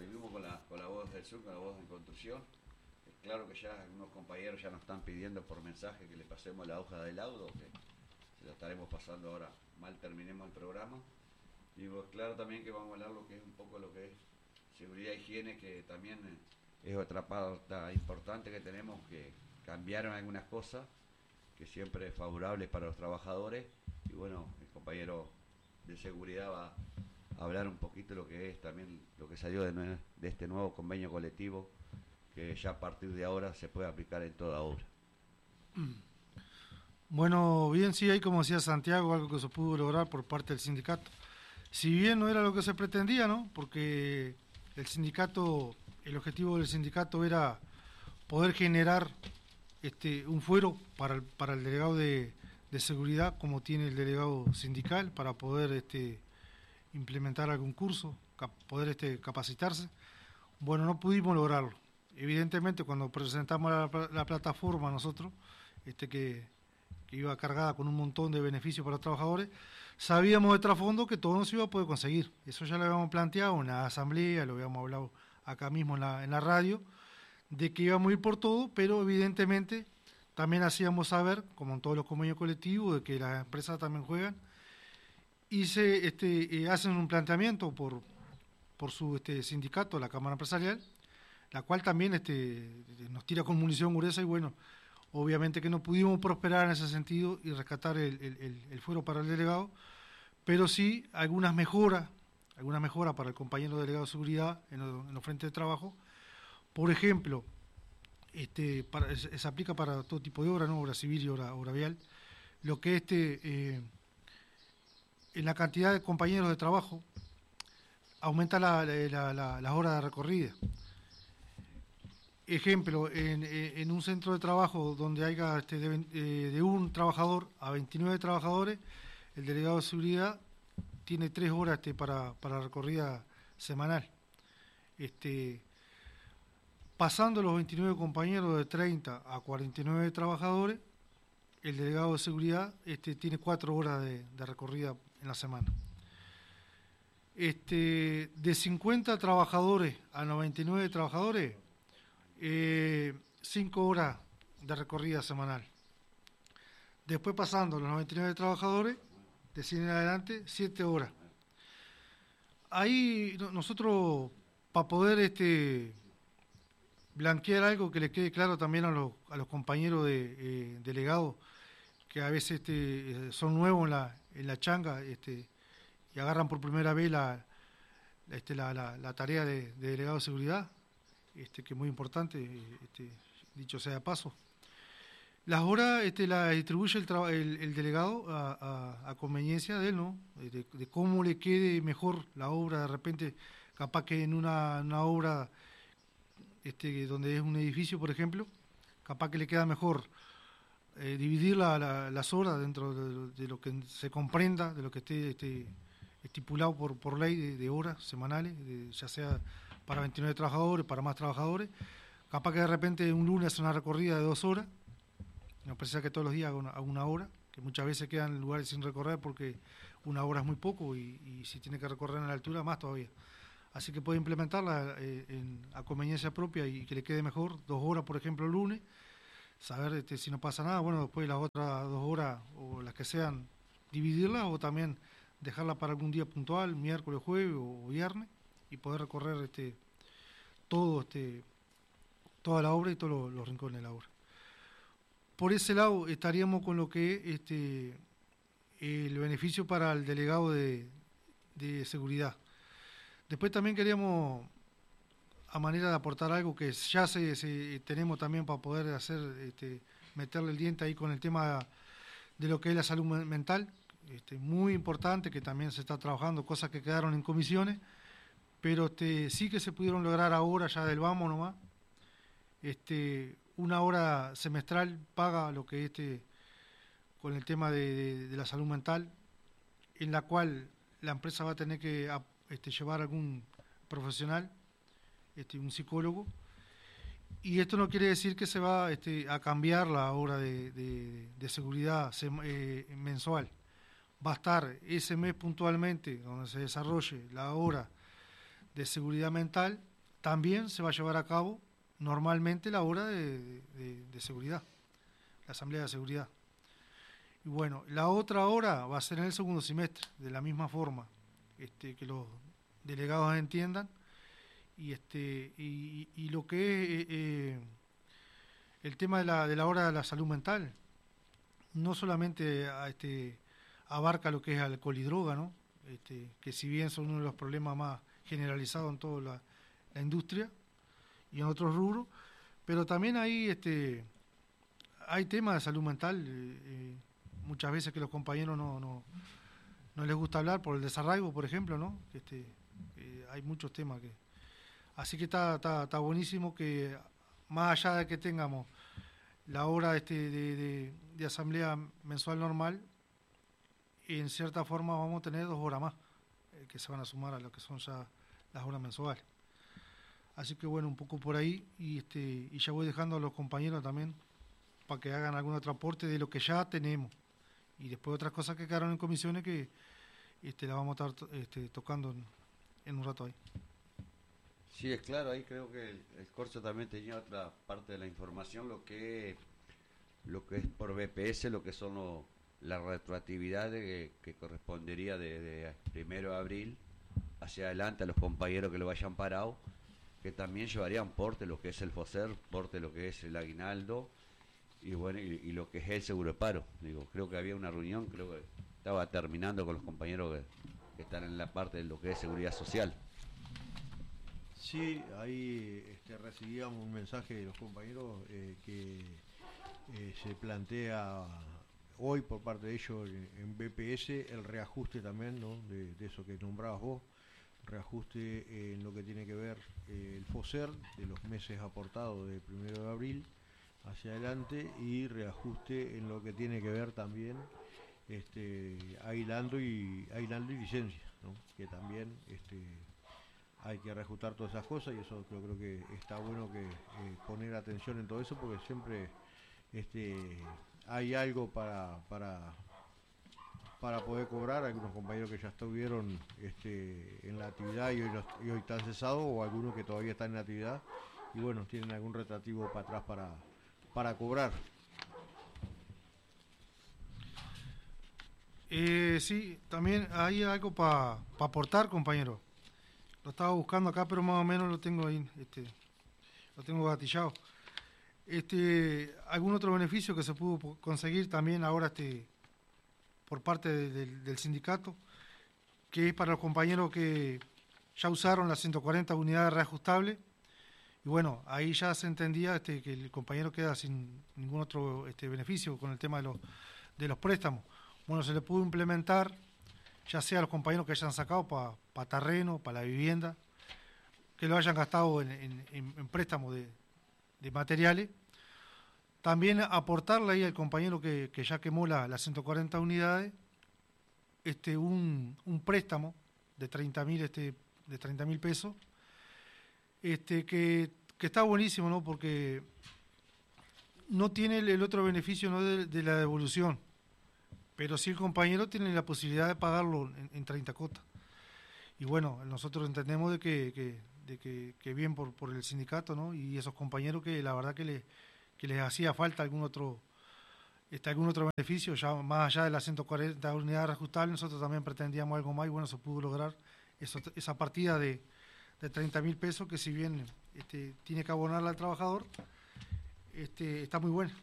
seguimos con la voz del sur, con la voz en construcción. Claro que ya algunos compañeros ya nos están pidiendo por mensaje que le pasemos la hoja del laudo, que se la estaremos pasando ahora, mal terminemos el programa. Y pues claro también que vamos a hablar lo que es un poco lo que es seguridad e higiene, que también es otra parte importante que tenemos, que cambiaron algunas cosas, que siempre es favorable para los trabajadores. Y bueno, el compañero de seguridad va a hablar un poquito de lo que es también lo que salió de este nuevo convenio colectivo, que ya a partir de ahora se puede aplicar en toda obra. Bueno, bien, sí, hay como decía Santiago, algo que se pudo lograr por parte del sindicato. Si bien no era lo que se pretendía, ¿no? Porque el sindicato, el objetivo del sindicato era poder generar un fuero para el delegado de seguridad, como tiene el delegado sindical, para poder implementar algún curso, poder capacitarse. Bueno, no pudimos lograrlo. Evidentemente, cuando presentamos la plataforma nosotros, que iba cargada con un montón de beneficios para los trabajadores, sabíamos de trasfondo que todo no se iba a poder conseguir. Eso ya lo habíamos planteado en la asamblea, lo habíamos hablado acá mismo en la radio, de que íbamos a ir por todo, pero evidentemente también hacíamos saber, como en todos los convenios colectivos, de que las empresas también juegan y se hacen un planteamiento por su sindicato, la Cámara Empresarial, la cual también nos tira con munición gruesa y bueno, obviamente que no pudimos prosperar en ese sentido y rescatar el fuero para el delegado, pero sí algunas mejoras para el compañero delegado de seguridad en los frentes de trabajo. Por ejemplo, se aplica para todo tipo de obra, ¿no? Obra civil y obra vial, lo que en la cantidad de compañeros de trabajo aumenta las horas de recorrida. Ejemplo, en un centro de trabajo donde haya de un trabajador a 29 trabajadores, el delegado de seguridad tiene 3 horas para recorrida semanal. Pasando los 29 compañeros de 30 a 49 trabajadores, el delegado de seguridad tiene 4 horas de recorrida en la semana. De 50 trabajadores a 99 trabajadores, 5 horas de recorrida semanal. Después pasando los 99 trabajadores, de 100 en adelante, 7 horas. Ahí nosotros, para poder blanquear algo que le quede claro también a los compañeros delegados, que a veces son nuevos en la changa y agarran por primera vez la tarea de delegado de seguridad, que es muy importante, dicho sea de paso. Las horas las distribuye el delegado a conveniencia de él, ¿no? De cómo le quede mejor la obra. De repente, capaz que en una obra donde es un edificio, por ejemplo, capaz que le queda mejor dividir las horas dentro de lo que se comprenda, de lo que esté estipulado por ley de horas semanales, ya sea para 29 trabajadores, para más trabajadores. Capaz que de repente un lunes hace una recorrida de 2 horas, no precisa que todos los días haga una hora, que muchas veces quedan lugares sin recorrer porque una hora es muy poco y si tiene que recorrer en la altura más todavía. Así que puede implementarla a conveniencia propia y que le quede mejor, 2 horas por ejemplo el lunes, saber si no pasa nada, bueno, después las otras 2 horas o las que sean, dividirlas o también dejarla para algún día puntual, miércoles, jueves o viernes, y poder recorrer todo toda la obra y todos los rincones de la obra. Por ese lado estaríamos con lo que es el beneficio para el delegado de seguridad. Después también queríamos, a manera de aportar algo que ya tenemos también para poder hacer, meterle el diente ahí con el tema de lo que es la salud mental, muy importante, que también se está trabajando, cosas que quedaron en comisiones, pero sí que se pudieron lograr ahora ya del vamos nomás. Una hora semestral paga lo que con el tema de la salud mental, en la cual la empresa va a tener que llevar algún profesional, un psicólogo, y esto no quiere decir que se va a cambiar la hora de seguridad mensual. Va a estar ese mes puntualmente donde se desarrolle la hora de seguridad mental, también se va a llevar a cabo normalmente la hora de seguridad, la asamblea de seguridad. Y bueno, la otra hora va a ser en el segundo semestre, de la misma forma, que los delegados entiendan, y lo que es el tema de la hora de la salud mental, no solamente abarca lo que es alcohol y droga, ¿no? Que si bien son uno de los problemas más generalizados en toda la industria y en otros rubros, pero también hay temas de salud mental, muchas veces que los compañeros no les gusta hablar por el desarraigo, por ejemplo, ¿no? Hay muchos temas que... Así que está buenísimo que, más allá de que tengamos la hora de asamblea mensual normal, en cierta forma vamos a tener 2 horas más que se van a sumar a lo que son ya las horas mensuales. Así que bueno, un poco por ahí, y ya voy dejando a los compañeros también para que hagan algún otro aporte de lo que ya tenemos, y después otras cosas que quedaron en comisiones que la vamos a estar tocando en un rato ahí. Sí, es claro, ahí creo que el Corso también tenía otra parte de la información, lo que es por BPS, lo que son la retroactividad que correspondería de 1 de abril hacia adelante a los compañeros que lo vayan parado, que también llevarían porte lo que es el FOSER, porte lo que es el aguinaldo, y bueno, y lo que es el seguro de paro. Digo, creo que había una reunión, creo que estaba terminando con los compañeros que están en la parte de lo que es seguridad social. Sí, ahí recibíamos un mensaje de los compañeros que se plantea hoy por parte de ellos en BPS el reajuste también, ¿no? de eso que nombrabas vos, reajuste en lo que tiene que ver el FOSER de los meses aportados de 1 de abril hacia adelante, y reajuste en lo que tiene que ver también aguinaldo y licencia, ¿no? Que también hay que reajustar todas esas cosas, y eso creo que está bueno que poner atención en todo eso, porque siempre hay algo para poder cobrar. Algunos compañeros que ya estuvieron en la actividad y hoy están cesados, o algunos que todavía están en la actividad y bueno, tienen algún retractivo para atrás para cobrar. Sí, también hay algo para aportar, compañero. Lo estaba buscando acá, pero más o menos lo tengo ahí, lo tengo gatillado. Algún otro beneficio que se pudo conseguir también ahora por parte del sindicato, que es para los compañeros que ya usaron las 140 unidades reajustables, y bueno, ahí ya se entendía que el compañero queda sin ningún otro beneficio con el tema de los préstamos. Bueno, se le pudo implementar, ya sea a los compañeros que hayan sacado para terreno, para la vivienda, que lo hayan gastado en préstamos de materiales. También aportarle ahí al compañero que ya quemó las 140 unidades un préstamo de 30.000 pesos, que está buenísimo, ¿no? Porque no tiene el otro beneficio, ¿no? de la devolución, pero sí el compañero tiene la posibilidad de pagarlo en 30 cuotas. Y bueno, nosotros entendemos de que bien por el sindicato, ¿no? Y esos compañeros que la verdad que les hacía falta algún otro beneficio, ya más allá de las 140 unidades reajustables. Nosotros también pretendíamos algo más, y bueno, se pudo lograr esa partida de 30.000 pesos, que si bien tiene que abonarla al trabajador, está muy buena.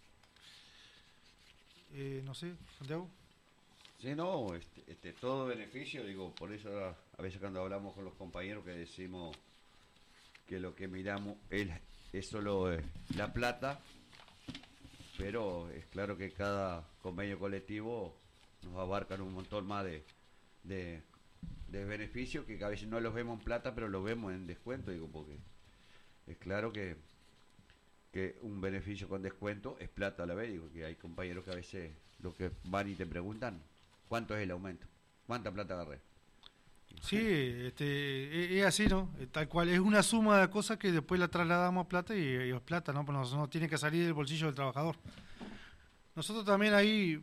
No sé, Santiago. Sí, no, todo beneficio, digo, por eso a veces cuando hablamos con los compañeros que decimos que lo que miramos es solo la plata, pero es claro que cada convenio colectivo nos abarcan un montón más de beneficios, que a veces no los vemos en plata, pero los vemos en descuento, digo, porque es claro que un beneficio con descuento es plata a la vez. Digo, que hay compañeros que a veces lo que van y te preguntan cuánto es el aumento, cuánta plata agarré. Sí, es así, ¿no? Tal cual, es una suma de cosas que después la trasladamos a plata, y es plata, ¿no? Pues no tiene que salir del bolsillo del trabajador. Nosotros también ahí,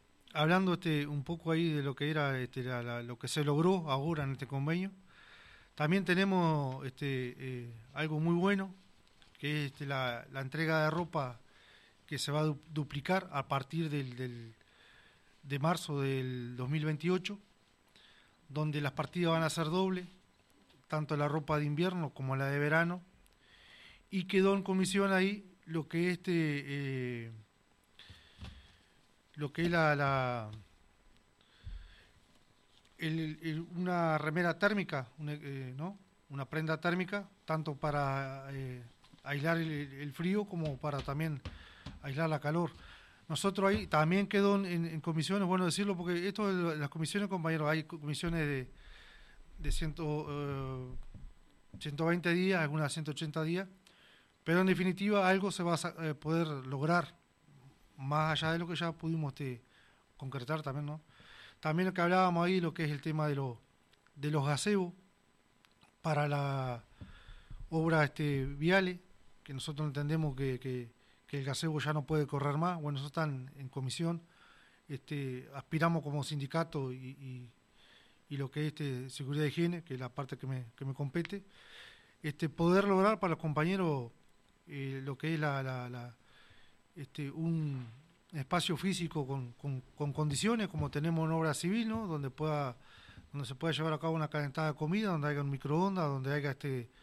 hablando un poco ahí de lo que era lo que se logró ahora en este convenio, También tenemos algo muy bueno, que es la entrega de ropa que se va a duplicar a partir de marzo del 2028, donde las partidas van a ser dobles, tanto la ropa de invierno como la de verano, y quedó en comisión ahí lo que es una remera térmica, ¿no? Una prenda térmica, tanto para aislar el frío como para también aislar la calor. Nosotros ahí también quedó en comisiones, bueno decirlo, porque esto de las comisiones, compañeros, hay comisiones de 120 días, algunas 180 días, pero en definitiva algo se va a poder lograr, más allá de lo que ya pudimos concretar también, ¿no? También lo que hablábamos ahí, lo que es el tema de los gazebos para la obra viales, que nosotros entendemos que el gazebo ya no puede correr más. Bueno, eso están en comisión. Aspiramos como sindicato y lo que es seguridad e higiene, que es la parte que me compete, poder lograr para los compañeros lo que es un espacio físico con condiciones como tenemos en obra civil, ¿no? Donde se pueda llevar a cabo una calentada de comida, donde haya un microondas, donde haya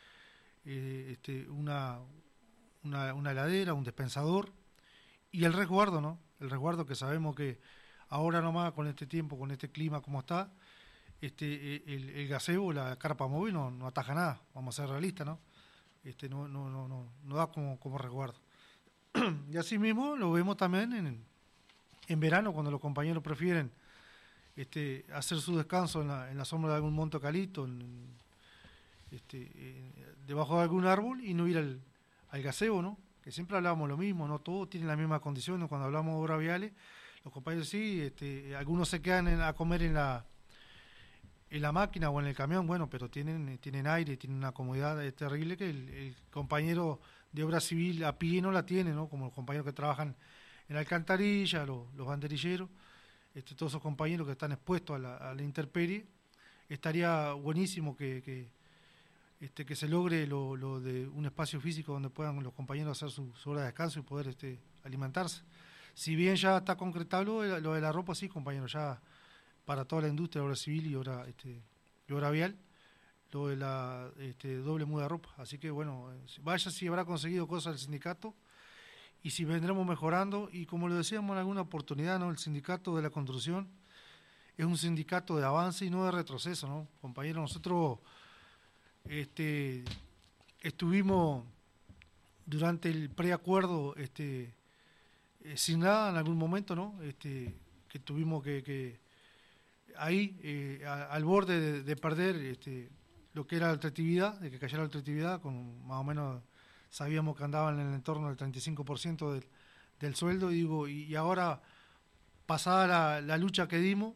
una heladera, un dispensador, y el resguardo, ¿no? El resguardo, que sabemos que ahora nomás con este tiempo, con este clima como está, el gazebo, la carpa móvil no ataja nada, vamos a ser realistas, ¿no? No da como resguardo. Y así mismo lo vemos también en verano, cuando los compañeros prefieren hacer su descanso en la sombra de algún monte calito, debajo de algún árbol, y no ir al gazebo, ¿no? Que siempre hablábamos lo mismo, no todos tienen las mismas condiciones. Cuando hablamos de obras viales, los compañeros sí, algunos se quedan a comer en la máquina o en el camión, bueno, pero tienen aire, tienen una comodidad terrible que el compañero de obra civil a pie no la tiene, ¿no? Como los compañeros que trabajan en la alcantarilla, los banderilleros, todos esos compañeros que están expuestos a la intemperie. Estaría buenísimo que se logre lo de un espacio físico donde puedan los compañeros hacer su hora de descanso y poder alimentarse. Si bien ya está concretado lo de la ropa, sí, compañeros, ya para toda la industria, obra civil y obra vial, lo de la doble muda de ropa. Así que bueno, vaya si habrá conseguido cosas el sindicato y si vendremos mejorando. Y como lo decíamos en alguna oportunidad, ¿no? El sindicato de la construcción es un sindicato de avance y no de retroceso, ¿no? Compañeros, nosotros estuvimos durante el preacuerdo sin nada en algún momento, ¿no? Que tuvimos que ahí al borde de perder lo que era la ultractividad, de que cayera la ultractividad, con más o menos sabíamos que andaban en el entorno del 35% del sueldo, y ahora pasada la lucha que dimos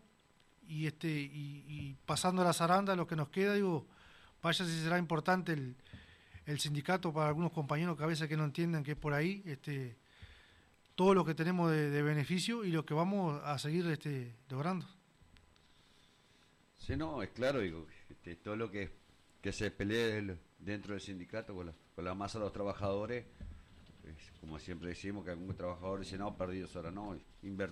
y pasando la zaranda, lo que nos queda, vaya si será importante el sindicato para algunos compañeros que a veces que no entienden que es por ahí, todo lo que tenemos de beneficio y lo que vamos a seguir logrando. Sí, no, es claro, todo lo que se pelee dentro del sindicato con la masa de los trabajadores, como siempre decimos, que algún trabajador dice, no, perdidos ahora no, invertir